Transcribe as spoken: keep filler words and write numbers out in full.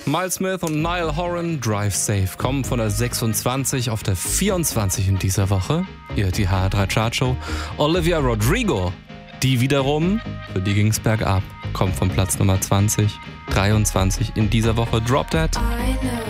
Miles Smith und Niall Horan, Drive Safe, kommen von der sechsundzwanzig auf der vierundzwanzig in dieser Woche. Hier die H R drei Chartshow. Olivia Rodrigo, die wiederum, für die ging's bergab, kommt von Platz Nummer zwanzig, dreiundzwanzig in dieser Woche. Drop That.